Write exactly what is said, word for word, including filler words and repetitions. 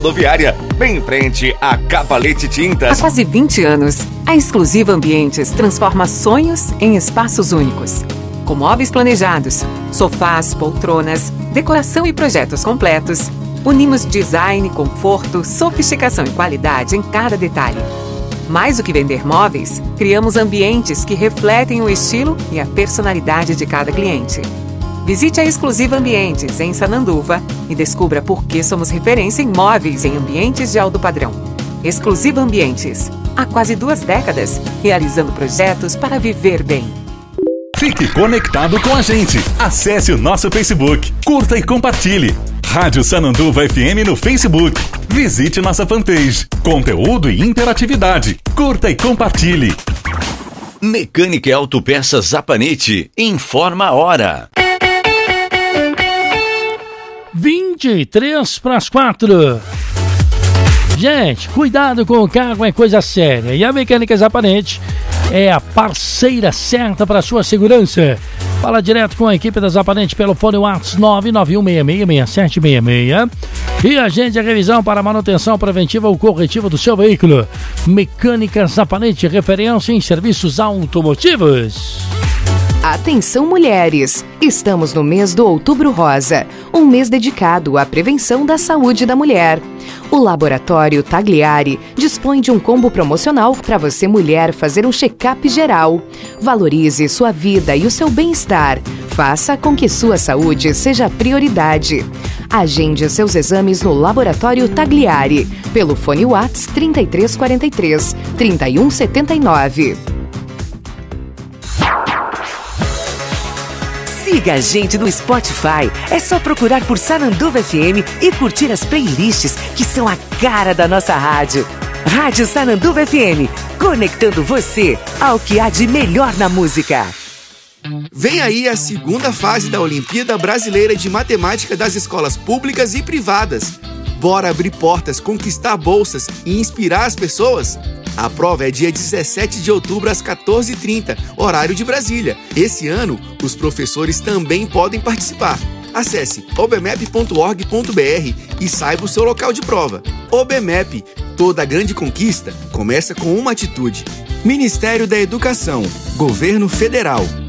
Rodoviária, bem em frente à Cavalete Tintas. Há quase vinte anos, a Exclusiva Ambientes transforma sonhos em espaços únicos. Com móveis planejados, sofás, poltronas, decoração e projetos completos, unimos design, conforto, sofisticação e qualidade em cada detalhe. Mais do que vender móveis, criamos ambientes que refletem o estilo e a personalidade de cada cliente. Visite a Exclusiva Ambientes em Sananduva e descubra por que somos referência em móveis em ambientes de alto padrão. Exclusiva Ambientes, há quase duas décadas, realizando projetos para viver bem. Fique conectado com a gente. Acesse o nosso Facebook, curta e compartilhe. Rádio Sananduva F M no Facebook. Visite nossa fanpage. Conteúdo e interatividade. Curta e compartilhe. Mecânica e Autopeças Zapanete informa a hora. vinte e três para as quatro. Gente, cuidado com o carro, é coisa séria. E a Mecânica Zapanete é a parceira certa para a sua segurança. Fala direto com a equipe da Zapanete pelo fone WhatsApp nove nove um seis seis seis sete seis seis e agende a revisão para manutenção preventiva ou corretiva do seu veículo. Mecânica Zapanete, referência em serviços automotivos. Atenção, mulheres! Estamos no mês do Outubro Rosa, um mês dedicado à prevenção da saúde da mulher. O Laboratório Tagliari dispõe de um combo promocional para você, mulher, fazer um check-up geral. Valorize sua vida e o seu bem-estar. Faça com que sua saúde seja prioridade. Agende seus exames no Laboratório Tagliari pelo fone WhatsApp trinta e três quarenta e três, trinta e um setenta e nove. Siga a gente no Spotify. É só procurar por Sananduva F M e curtir as playlists que são a cara da nossa rádio. Rádio Sananduva F M, conectando você ao que há de melhor na música. Vem aí a segunda fase da Olimpíada Brasileira de Matemática das escolas públicas e privadas. Bora abrir portas, conquistar bolsas e inspirar as pessoas? A prova é dia dezessete de outubro às quatorze e trinta, horário de Brasília. Esse ano, os professores também podem participar. Acesse obmep ponto org ponto br e saiba o seu local de prova. OBMEP, toda grande conquista começa com uma atitude. Ministério da Educação, Governo Federal.